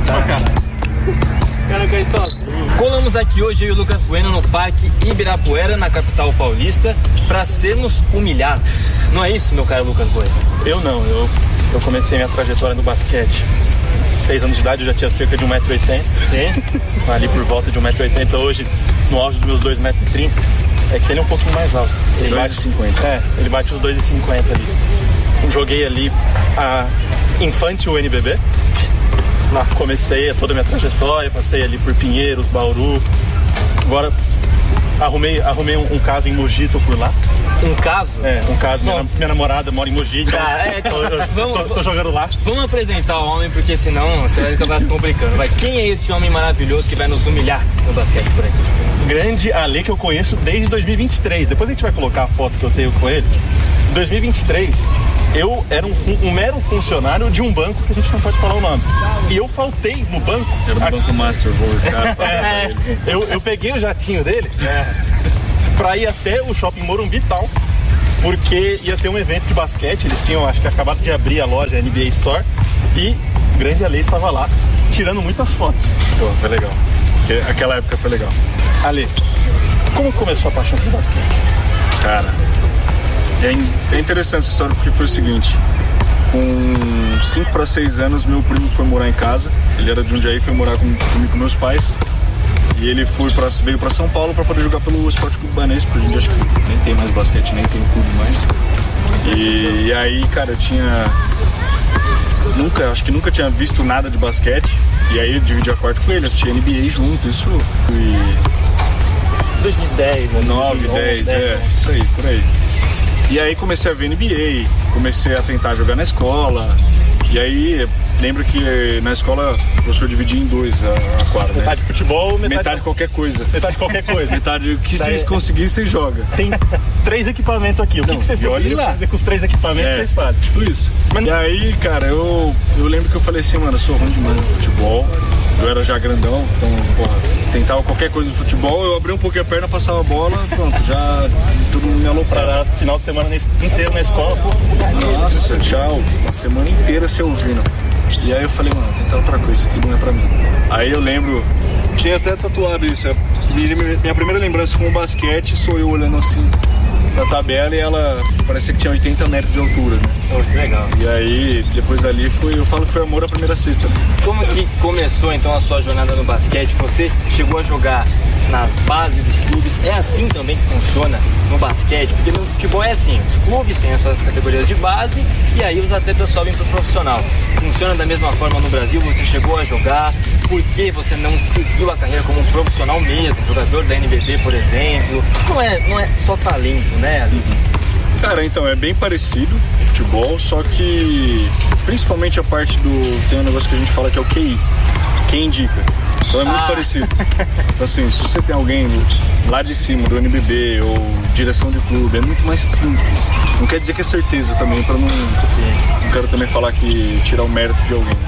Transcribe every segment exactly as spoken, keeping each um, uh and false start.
Colamos aqui hoje eu e o Lucas Bueno no Parque Ibirapuera, na capital paulista, para sermos humilhados. Não é isso, meu caro Lucas Bueno? Eu não, eu, eu comecei minha trajetória no basquete. Seis anos de idade, eu já tinha cerca de um metro e oitenta. Sim. Ali por volta de um metro e oitenta, hoje, no auge dos meus dois metros e trinta. É que ele é um pouquinho mais alto. Sim, dois e cinquenta. É, ele bate os dois e cinquenta ali. Joguei ali a Infantil N B B. Lá comecei toda a minha trajetória, passei ali por Pinheiros, Bauru. Agora arrumei, arrumei um, um caso em Mogi, tô por lá. Um caso? É, um caso. Minha, minha namorada mora em Mogi, então ah, é, tô, eu, vamos, tô, tô jogando lá. Vamos apresentar o homem, porque senão você vai acabar se complicando. Vai. Quem é esse homem maravilhoso que vai nos humilhar no basquete por aqui? Grande Ale, que eu conheço desde dois mil e vinte e três. Depois a gente vai colocar a foto que eu tenho com ele. Em dois mil e vinte e três, eu era um, um mero funcionário de um banco que a gente não pode falar o nome. E eu faltei no banco. Era o Banco Master, vou é, eu, eu peguei o jatinho dele é, pra ir até o Shopping Morumbi Town, porque ia ter um evento de basquete. Eles tinham, acho que acabado de abrir a loja N B A Store. E o grande Ale estava lá, tirando muitas fotos. Pô, foi legal. Aquela época foi legal. Ale, como começou a paixão pelo basquete? Cara, é, é interessante essa história porque foi o seguinte. Com cinco para seis anos, meu primo foi morar em casa. Ele era de Jundiaí, foi morar com, comigo com meus pais. E ele foi pra, veio para São Paulo para poder jogar pelo Esporte Clube Banespa, porque a gente acho que nem tem mais basquete, nem tem clube mais. E, e aí, cara, eu tinha... Nunca, acho que nunca tinha visto nada de basquete. E aí eu dividi a quarto com ele, assisti N B A junto, isso foi... dois mil e dez, né? nove, dez, é, isso aí, por aí. E aí comecei a ver N B A, comecei a tentar jogar na escola. E aí, lembro que na escola o professor dividia em dois a, a quadra. Metade né? futebol, metade... Metade qualquer coisa. Metade qualquer coisa. Metade o que vocês conseguirem, vocês jogam. Tem três equipamentos aqui. O que, Não, que vocês conseguirem fazer com os três equipamentos, é, vocês fazem. Tipo isso. Mas... E aí, cara, eu, eu lembro que eu falei assim, mano, eu sou ruim demais no futebol. Eu era já grandão, então, porra, tentava qualquer coisa no futebol, eu abri um pouquinho a perna, passava a bola, pronto, já todo mundo me aloprava. Final de semana inteiro na escola, pô. Nossa, tchau. Uma semana inteira se ouvindo. E aí eu falei, mano, tentar outra coisa, isso aqui não é pra mim. Aí eu lembro, tinha até tatuado isso, minha primeira lembrança com o basquete sou eu olhando assim na tabela e ela parecia que tinha oitenta metros de altura, né? Oh, que legal. E aí, depois dali, foi, eu falo que foi amor à primeira cesta. Como que começou então a sua jornada no basquete? Você chegou a jogar na base dos clubes? É assim também que funciona no basquete? Porque no futebol é assim, os clubes têm as suas categorias de base e aí os atletas sobem pro profissional. Funciona da mesma forma no Brasil? Você chegou a jogar? Por que você não seguiu a carreira como um profissional mesmo? Jogador da N B B, por exemplo? Não é, não é só talento, né, Ali? Cara, então, é bem parecido futebol, só que principalmente a parte do... Tem um negócio que a gente fala que é o Q I, quem indica. Então é muito ah. parecido. Então, assim, se você tem alguém lá de cima do N B B ou direção de clube, é muito mais simples. Não quer dizer que é certeza também, pra não... Não quero também falar que tirar o mérito de alguém.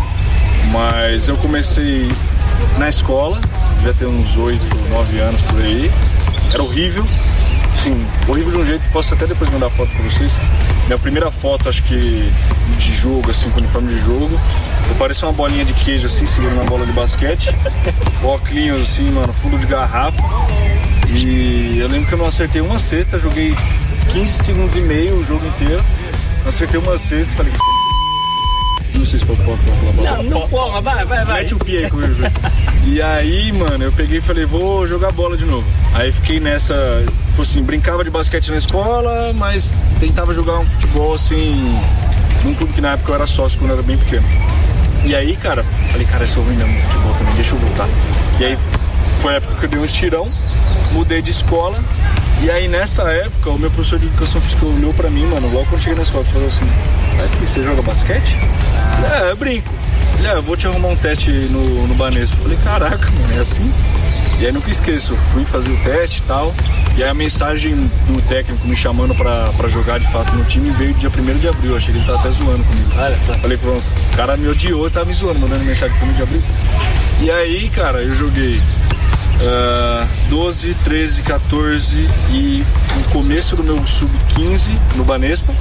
Mas eu comecei na escola, já tem uns oito, nove anos por aí. Era horrível. Sim, horrível de um jeito, posso até depois mandar foto pra vocês. Minha primeira foto, acho que de jogo, assim, com uniforme de jogo, eu parecia uma bolinha de queijo, assim, segurando uma bola de basquete. Óculos, assim, mano, fundo de garrafa. E eu lembro que eu não acertei uma cesta, joguei quinze segundos e meio o jogo inteiro. Não acertei uma cesta e falei... Não sei se pode falar bola. Não, não pode, vai, vai, vai. Mete o pé aí comigo. E aí, mano, eu peguei e falei, vou jogar bola de novo. Aí fiquei nessa, tipo assim, brincava de basquete na escola, mas tentava jogar um futebol, assim, num clube que na época eu era sócio quando eu era bem pequeno. E aí, cara, falei, cara, eu sou ruim mesmo no futebol também, deixa eu voltar. E aí, foi a época que eu dei um estirão, mudei de escola. E aí, nessa época, o meu professor de educação física olhou pra mim, mano, logo quando eu cheguei na escola, falou assim, aqui, você joga basquete? Ah. É, eu brinco. Ele, ah, eu vou te arrumar um teste no, no Banespa. Eu falei, caraca, mano, é assim? E aí nunca esqueço, fui fazer o teste e tal. E aí a mensagem do técnico me chamando pra, pra jogar de fato no time veio dia primeiro de abril. Eu achei que ele tava até zoando comigo. Olha só. Falei, pronto, o cara me odiou e tava me zoando, mandando mensagem primeiro de abril. E aí, cara, eu joguei uh, doze, treze, quatorze e no começo do meu sub quinze no Banespa.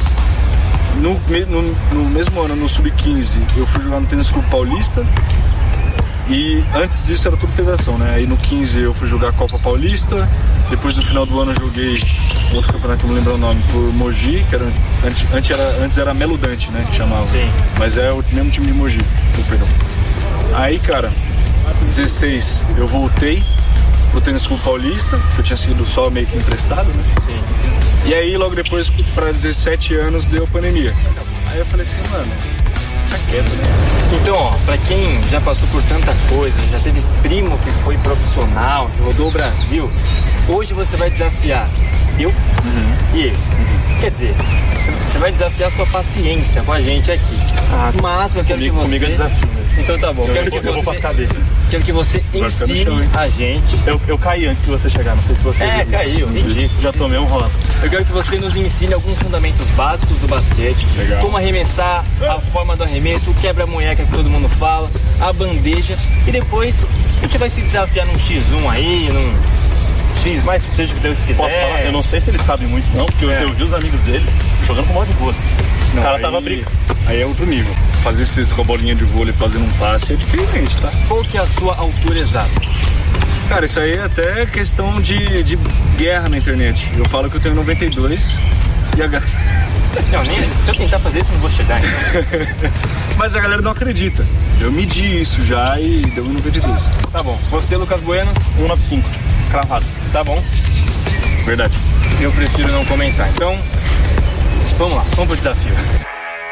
No, no, no mesmo ano, no sub quinze, eu fui jogar no Tênis Clube Paulista. E antes disso era tudo federação, né? Aí no quinze eu fui jogar a Copa Paulista, depois no final do ano eu joguei outro campeonato que eu não lembro o nome, por Mogi, que era, antes, antes, era, antes era Melo Dante, né? Que chamava. Sim. Mas é o mesmo time de Mogi, oh, perdão. Aí, cara, dezesseis eu voltei pro Tênis Clube Paulista, que eu tinha sido só meio que emprestado, né? Sim. E aí logo depois, pra dezessete anos, deu pandemia. Aí eu falei assim, mano, tá quieto, né? Então, ó, pra quem já passou por tanta coisa, já teve primo que foi profissional, que rodou o Brasil, hoje você vai desafiar eu uhum. e ele. Uhum. Quer dizer, você vai desafiar a sua paciência com a gente aqui. Ah, mas eu quero comigo, que você... Comigo é desafio mesmo. Então tá bom. Eu, quero eu, que eu você... vou pras cabeças. Quero que você ensine a gente. Eu, eu caí antes que você chegar, não sei se você... É, viu. caiu, entendi. Já tomei um rola. Eu quero que você nos ensine alguns fundamentos básicos do basquete. Legal. Como arremessar, a forma do arremesso, o quebra-moleca que todo mundo fala, a bandeja. E depois a gente vai se desafiar num xis um aí, num... X, mas seja o que Deus quiser. Posso falar? Eu não sei se ele sabe muito não, porque é. eu, eu vi os amigos dele jogando com bola de vôlei. O cara aí, tava brincando. Aí é outro nível. Fazer cesta com a bolinha de vôlei fazendo um passe é diferente, tá? Qual que é a sua altura exata? Cara, isso aí é até questão de, de guerra na internet. Eu falo que eu tenho noventa e dois e a galera... Não, nem, se eu tentar fazer isso, eu não vou chegar então. Mas a galera não acredita. Eu medi isso já e deu noventa e dois. Tá bom. Você, Lucas Bueno? um noventa e cinco. Cravado. Tá bom. Verdade. Eu prefiro não comentar. Então, vamos lá. Vamos pro desafio.